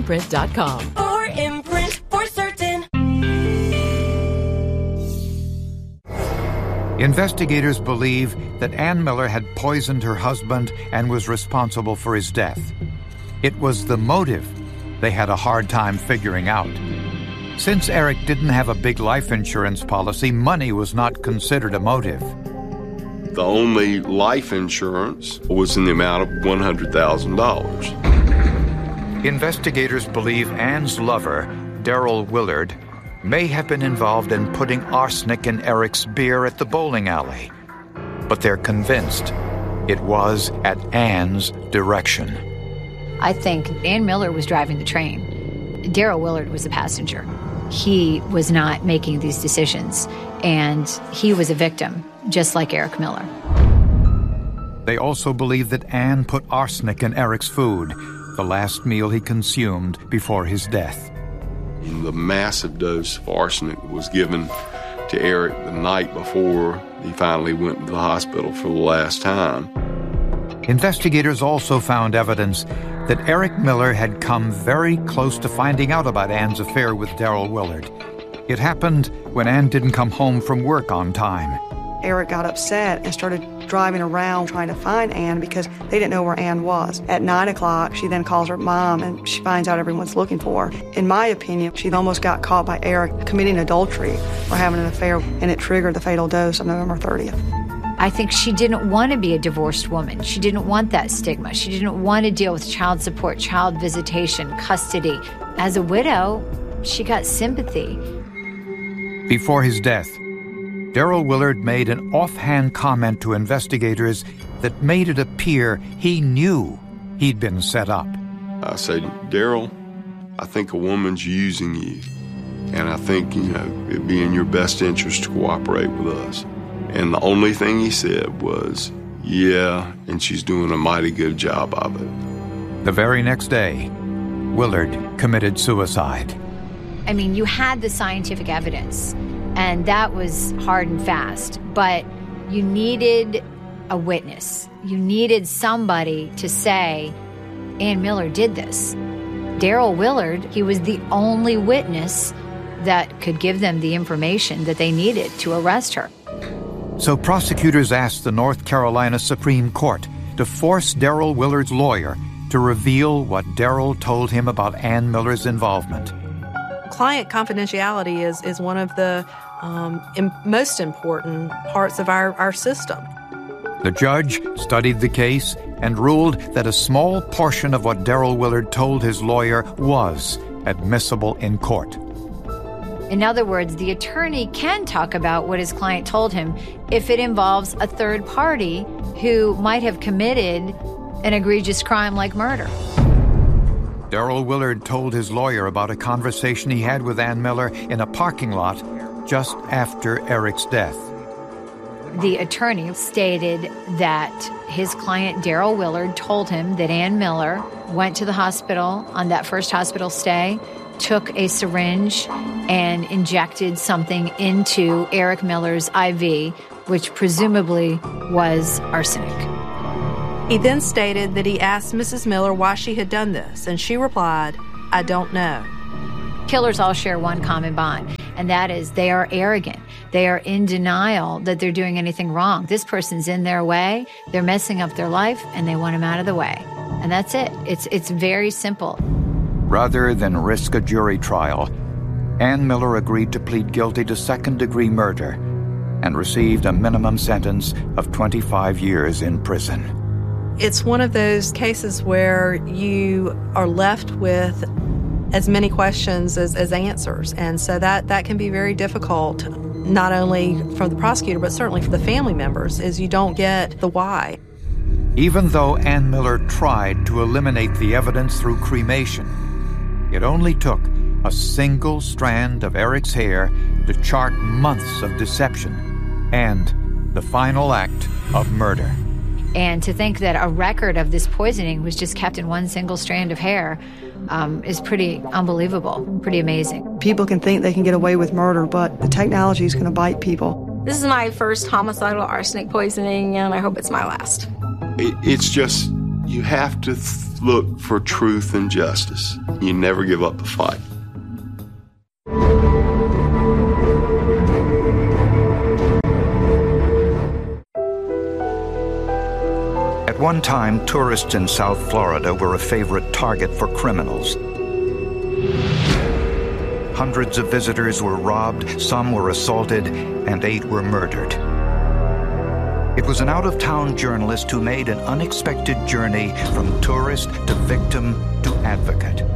Imprint.com. For Imprint for certain. Investigators believe that Ann Miller had poisoned her husband and was responsible for his death. It was the motive they had a hard time figuring out. Since Eric didn't have a big life insurance policy, money was not considered a motive. The only life insurance was in the amount of $100,000. Investigators believe Ann's lover, Daryl Willard, may have been involved in putting arsenic in Eric's beer at the bowling alley. But they're convinced it was at Ann's direction. I think Ann Miller was driving the train. Daryl Willard was the passenger. He was not making these decisions, and he was a victim, just like Eric Miller. They also believe that Ann put arsenic in Eric's food, the last meal he consumed before his death. The massive dose of arsenic was given to Eric the night before he finally went to the hospital for the last time. Investigators also found evidence that Eric Miller had come very close to finding out about Ann's affair with Daryl Willard. It happened when Ann didn't come home from work on time. Eric got upset and started driving around trying to find Ann because they didn't know where Ann was. At 9 o'clock, she then calls her mom and she finds out everyone's looking for her. In my opinion, she almost got caught by Eric committing adultery or having an affair, and it triggered the fatal dose on November 30th. I think she didn't want to be a divorced woman. She didn't want that stigma. She didn't want to deal with child support, child visitation, custody. As a widow, she got sympathy. Before his death, Daryl Willard made an offhand comment to investigators that made it appear he knew he'd been set up. I said, Daryl, I think a woman's using you, and I think, it'd be in your best interest to cooperate with us. And the only thing he said was, yeah, and she's doing a mighty good job of it. The very next day, Willard committed suicide. I mean, you had the scientific evidence, and that was hard and fast, but you needed a witness. You needed somebody to say, Ann Miller did this. Daryl Willard, he was the only witness that could give them the information that they needed to arrest her. So prosecutors asked the North Carolina Supreme Court to force Daryl Willard's lawyer to reveal what Daryl told him about Ann Miller's involvement. Client confidentiality is one of the most important parts of our system. The judge studied the case and ruled that a small portion of what Daryl Willard told his lawyer was admissible in court. In other words, the attorney can talk about what his client told him if it involves a third party who might have committed an egregious crime like murder. Daryl Willard told his lawyer about a conversation he had with Ann Miller in a parking lot just after Eric's death. The attorney stated that his client, Daryl Willard, told him that Ann Miller went to the hospital on that first hospital stay, took a syringe and injected something into Eric Miller's IV, which presumably was arsenic. He then stated that he asked Mrs. Miller why she had done this, and she replied, I don't know. Killers all share one common bond, and that is they are arrogant. They are in denial that they're doing anything wrong. This person's in their way, they're messing up their life, and they want him out of the way. And that's it. It's very simple. Rather than risk a jury trial, Ann Miller agreed to plead guilty to second-degree murder and received a minimum sentence of 25 years in prison. It's one of those cases where you are left with as many questions as answers. And so that can be very difficult, not only from the prosecutor, but certainly for the family members, is you don't get the why. Even though Ann Miller tried to eliminate the evidence through cremation, it only took a single strand of Eric's hair to chart months of deception and the final act of murder. And to think that a record of this poisoning was just kept in one single strand of hair is pretty unbelievable, pretty amazing. People can think they can get away with murder, but the technology is going to bite people. This is my first homicidal arsenic poisoning, and I hope it's my last. It's just You have to look for truth and justice. You never give up the fight. At one time, tourists in South Florida were a favorite target for criminals. Hundreds of visitors were robbed, some were assaulted, and 8 were murdered. It was an out-of-town journalist who made an unexpected journey from tourist to victim to advocate.